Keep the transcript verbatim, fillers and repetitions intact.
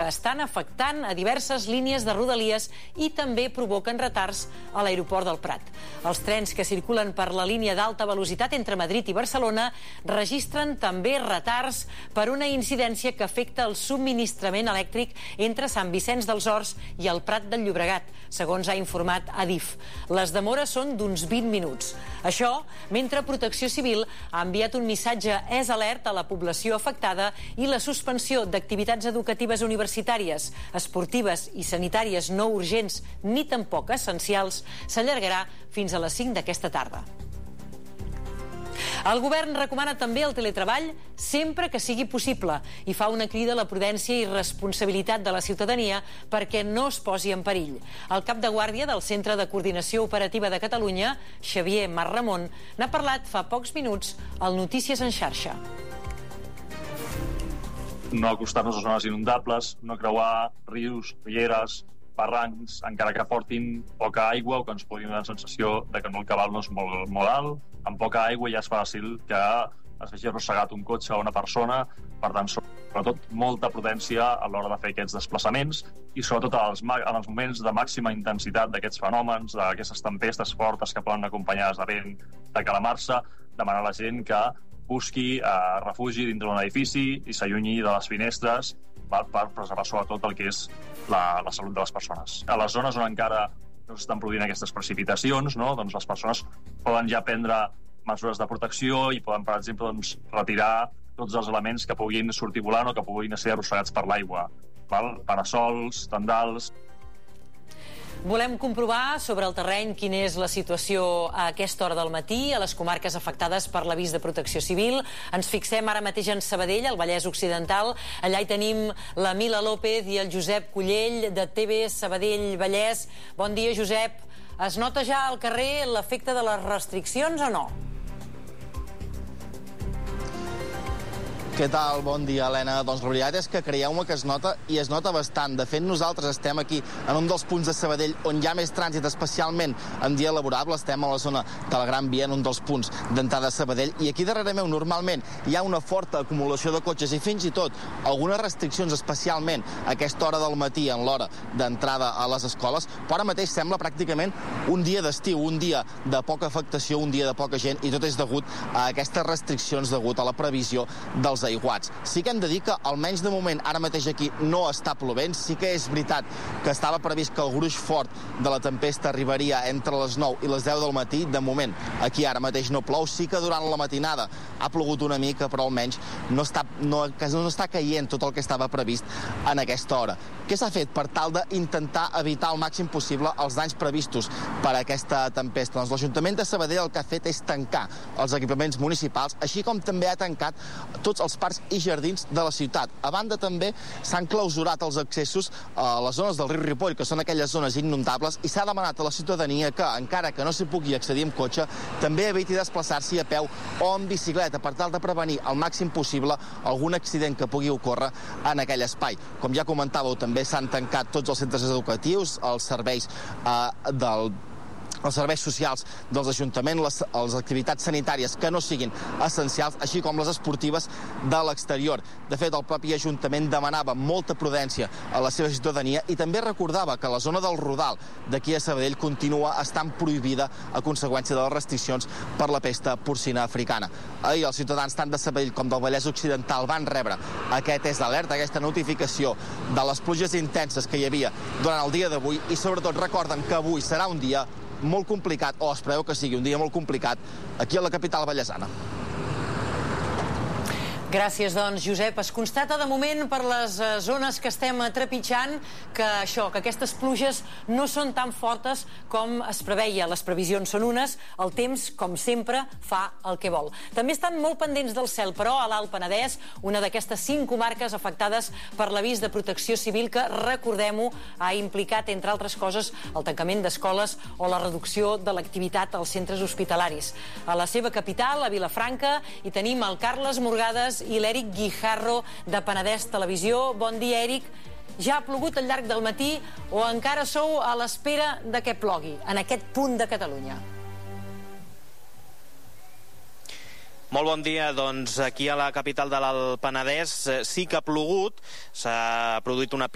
que estan afectant a diverses línies de Rodalies i també provoquen retards a l'aeroport del Prat. Els trens que circulen per la línia d'alta velocitat entre Madrid i Barcelona registren també retards per una incidència que afecta el subministrament elèctric entre Sant Vicenç dels Horts i el Prat del Llobregat, segons ha informat Adif. Les demores són d'uns vint minuts. Això, mentre Protecció Civil ha enviat un missatge és alert a la població afectada i la suspensió d'activitats educatives universitàries, esportives i sanitàries no urgents ni tampoc essencials s'allargarà fins a les cinc d'aquesta tarda. El govern recomana també el teletreball sempre que sigui possible i fa una crida a la prudència i responsabilitat de la ciutadania perquè no es posi en perill. El cap de guàrdia del Centre de Coordinació Operativa de Catalunya, Xavier Marramon, n'ha parlat fa pocs minuts al Notícies en xarxa. No acostar-nos a zones inundables, no creuar rius, rieres, barrancs, encara que portin poca aigua o que ens puguin donar la sensació de que el cabal no és molt, molt alt. Amb poca aigua ja és fàcil que es vegi arrossegat un cotxe o una persona. Per tant, sobretot, molta prudència a l'hora de fer aquests desplaçaments i sobretot en els, en els moments de màxima intensitat d'aquests fenòmens, d'aquestes tempestes fortes que poden acompanyades de vent, de calamarsa, demanar a la gent que busqui eh, refugi dintre d'un edifici i s'allunyi de les finestres per, per preservar sobretot el que és la, la salut de les persones. A les zones on encara no s'estan produint aquestes precipitacions, no? Doncs les persones poden ja prendre mesures de protecció i poden, per exemple, doncs, retirar tots els elements que puguin sortir volant o que puguin ser arrossegats per l'aigua. Parasols, tendals. Volem comprovar sobre el terreny quina és la situació a aquesta hora del matí a les comarques afectades per l'avís de Protecció Civil. Ens fixem ara mateix en Sabadell, al Vallès Occidental. Allà hi tenim la Mila López i el Josep Cullell de T V Sabadell Vallès. Bon dia, Josep. Es nota ja al carrer l'efecte de les restriccions o no? Què tal? Bon dia, Helena. Doncs la veritat és que creieu-me que es nota, i es nota bastant. De fet, nosaltres estem aquí en un dels punts de Sabadell on hi ha més trànsit, especialment en dia laborable. Estem a la zona de la Gran Via, en un dels punts d'entrada a Sabadell, i aquí darrere meu normalment hi ha una forta acumulació de cotxes i fins i tot algunes restriccions, especialment a aquesta hora del matí, en l'hora d'entrada a les escoles, però ara mateix sembla pràcticament un dia d'estiu, un dia de poca afectació, un dia de poca gent, i tot és degut a aquestes restriccions, degut a la previsió dels aiguats. Sí que hem de dir que, almenys de moment, ara mateix aquí no està plovent. Sí que és veritat que estava previst que el gruix fort de la tempesta arribaria entre les nou i les deu del matí. De moment, aquí ara mateix no plou. Sí que durant la matinada ha plogut una mica, però almenys no està, no, no està caient tot el que estava previst en aquesta hora. Què s'ha fet per tal d'intentar evitar al màxim possible els danys previstos per aquesta tempesta? Doncs l'Ajuntament de Sabadell el que ha fet és tancar els equipaments municipals, així com també ha tancat tots els parcs i jardins de la ciutat. A banda, també s'han clausurat els accessos a les zones del riu Ripoll, que són aquelles zones inundables, i s'ha demanat a la ciutadania que, encara que no s'hi pugui accedir amb cotxe, també eviti desplaçar-s'hi a peu o amb bicicleta, per tal de prevenir al màxim possible algun accident que pugui ocórrer en aquell espai. Com ja comentàveu, també s'han tancat tots els centres educatius, els serveis eh, del els serveis socials dels ajuntaments, les, les activitats sanitàries que no siguin essencials, així com les esportives de l'exterior. De fet, el propi Ajuntament demanava molta prudència a la seva ciutadania i també recordava que la zona del Rodal d'aquí a Sabadell continua estant prohibida a conseqüència de les restriccions per la pesta porcina africana. Ahir els ciutadans tant de Sabadell com del Vallès Occidental van rebre aquest és d'alerta, aquesta notificació de les pluges intenses que hi havia durant el dia d'avui, i sobretot recorden que avui serà un dia molt complicat, o es preveu que sigui un dia molt complicat aquí a la capital vallesana. Gràcies, doncs, Josep. Es constata de moment per les zones que estem trepitjant que això, que aquestes pluges no són tan fortes com es preveia. Les previsions són unes, el temps, com sempre, fa el que vol. També estan molt pendents del cel, però, a l'Alt Penedès, una d'aquestes cinc comarques afectades per l'avís de Protecció Civil que, recordem-ho, ha implicat, entre altres coses, el tancament d'escoles o la reducció de l'activitat als centres hospitalaris. A la seva capital, a Vilafranca, hi tenim el Carles Morgades i l'Eric Guijarro de Penedès Televisió. Bon dia, Eric. Ja ha plogut al llarg del matí o encara sou a l'espera de que plogui en aquest punt de Catalunya? Molt bon dia. Doncs aquí a la capital de l'Alt Penedès sí que ha plogut. S'ha produït una